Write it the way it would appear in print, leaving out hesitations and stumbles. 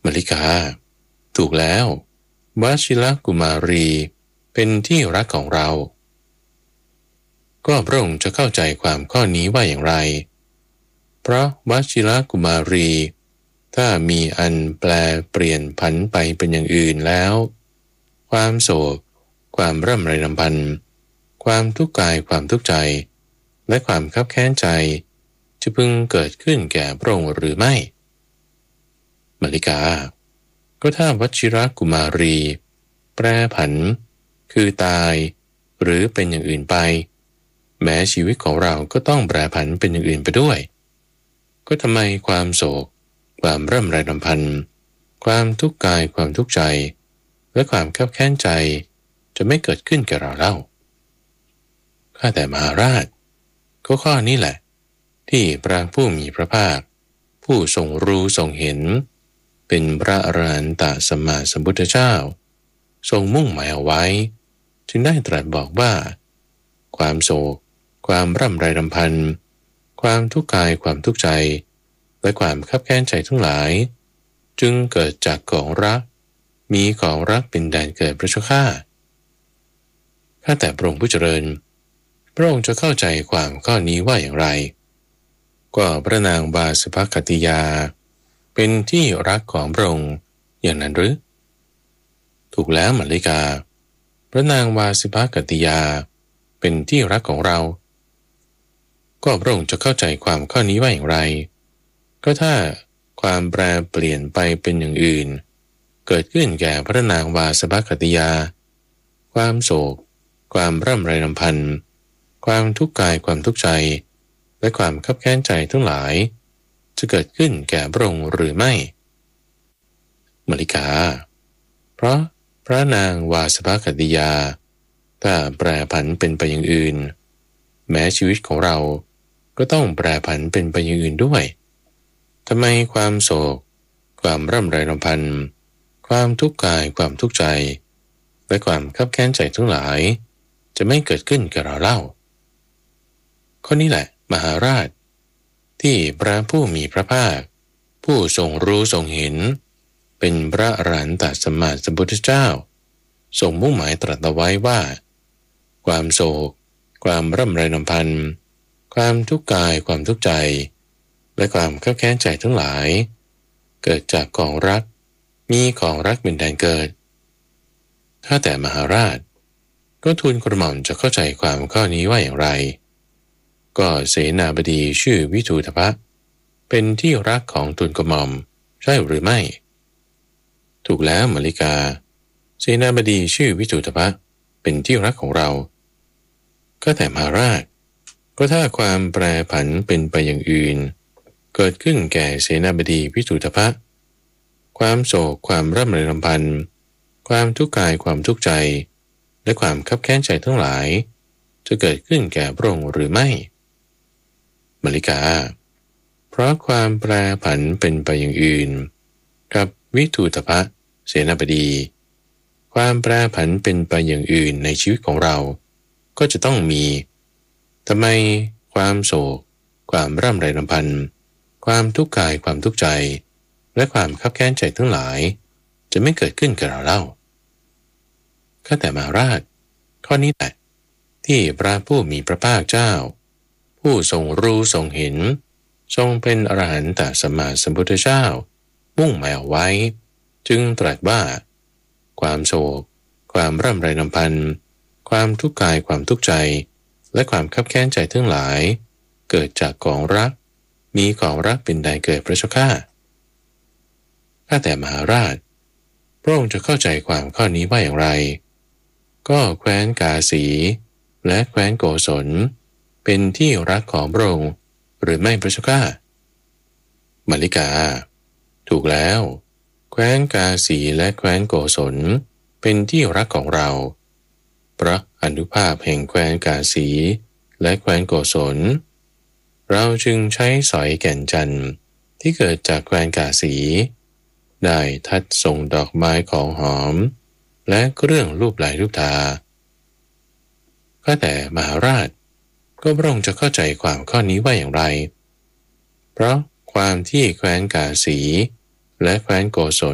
มลิกาถูกแล้ววชิรกุมารีเป็นที่รักของเราก็พระองค์จะเข้าใจความข้อนี้ว่าอย่างไรเพราะวชิรกุมารีถ้ามีอันแปลเปลี่ยนผันไปเป็นอย่างอื่นแล้วความโศกความร่ำไรรำพันความทุกข์กายความทุกข์ใจและความคับแค้นใจจะพึงเกิดขึ้นแก่พระองค์หรือไม่มลิกาก็ถ้าวชิรกุมารีแปรผันคือตายหรือเป็นอย่างอื่นไปแม้ชีวิตของเราก็ต้องแปรผันเป็นอย่างอื่นไปด้วยก็ทำไมความโศกความร่ำไรรำพันความทุกข์กายความทุกข์ใจและความคับแค้นใจจะไม่เกิดขึ้นแก่เราเล่าข้าแต่มหาราชก็ข้อนี้แหละที่พระผู้มีพระภาคผู้ทรงรู้ทรงเห็นเป็นพระอรหันตสัมมาสัมพุทธเจ้าทรงมุ่งหมายเอาไว้จึงได้ตรัสบอกว่าความโศกความร่ำไรรำพันความทุกข์กายความทุกข์ใจและความคับแค้นใจทั้งหลายจึงเกิดจากของรักมีของรักเป็นแดนเกิดพระเจ้าข้าแต่พระองค์ผู้เจริญพระองค์จะเข้าใจความข้อนี้ว่าอย่างไรก็พระนางวาสภคติยาเป็นที่รักของพระองค์อย่างนั้นหรือถูกแล้วมลิกาพระนางวาสภคติยาเป็นที่รักของเราก็พระองค์จะเข้าใจความข้อนี้ว่าอย่างไรก็ถ้าความแปรเปลี่ยนไปเป็นอย่างอื่นเกิดขึ้นแก่พระนางวาสภคติยาความโศกความร่ำไรรำพันความทุกข์กายความทุกข์ใจและความคับแค้นใจทั้งหลายจะเกิดขึ้นแก่พระองค์หรือไม่มลิกาเพราะพระนางวาสภคติยาถ้าแปรผันเป็นไปอย่างอื่นแม้ชีวิตของเราก็ต้องแปรผันเป็นไปอย่างอื่นด้วยทำไมความโศกความร่ำไรรำพันความทุกข์กายความทุกข์ใจและความคับแค้นใจทั้งหลายจะไม่เกิดขึ้นกับเราเล่าข้อนี้แหละมหาราชที่พระผู้มีพระภาคผู้ทรงรู้ทรงเห็นเป็นพระอรหันตสัมมาสัมพุทธเจ้าทรงมุ่งหมายตรัสเอาไว้ว่าความโศกความร่ำไรรำพันความทุกข์กายความทุกข์ใจและความคับแค้นใจทั้งหลายเกิดจากของรักมีของรักเป็นแดนเกิดถ้าแต่มหาราชก็ทูลกระหม่อมจะเข้าใจความข้อนี้ว่าอย่างไรก็เสนาบดีชื่อวิทูตภะเป็นที่รักของทูลกระหม่อมใช่หรือไม่ถูกแล้วมลิกาเสนาบดีชื่อวิทูตภะเป็นที่รักของเราก็แต่มหาราชก็ถ้าความแปรผันเป็นไปอย่างอื่นเกิดขึ้นแก่เสนาบดีวิทูตภะความโศกความร่ำไรรำพันความทุกข์กายความทุกข์ใจและความคับแค้นใจทั้งหลายจะเกิดขึ้นแก่พระองค์หรือไม่มลิกาเพราะความแปรผันเป็นไปอย่างอื่นกับวิทูตภะเสนาบดีความแปรผันเป็นไปอย่างอื่นในชีวิตของเราก็จะต้องมีทำไมความโศกความร่ำไรรำพันความทุกข์กายความทุกข์ใจและความคับแค้นใจทั้งหลายจะไม่เกิดขึ้นกับเราเล่าข้าแต่มหาราชข้อนี้แหละที่พระผู้มีพระภาคเจ้าผู้ทรงรู้ทรงเห็นทรงเป็นอรหันตสัมมาสัมพุทธเจ้ามุ่งหมายเอาไว้จึงตรัสว่าความโศกความร่ำไรรำพันความทุกข์กายความทุกข์ใจและความคับแค้นใจทั้งหลายเกิดจากของรักมีของรักเป็นแดนเกิดพระเจ้าข้าแต่มหาราชพระองค์จะเข้าใจความข้อนี้ว่าอย่างไรก็แคว้นกาสีและแคว้นโกศลเป็นที่รักของพระองค์หรือไม่พระเจ้าข้ามลิกาถูกแล้วแคว้นกาสีและแคว้นโกศลเป็นที่รักของเราเพราะอานุภาพแห่งแคว้นกาสีและแคว้นโกศลเราจึงใช้สอยแก่นจันทร์ที่เกิดจากแคว้นกาสีได้ทัดส่งดอกไม้ของหอมและเครื่องรูปลายรูปทาข้าแต่มหาราชก็พระองค์จะเข้าใจความข้อนี้ว่าอย่างไรเพราะความที่แคว้นกาสีและแคว้นโกศ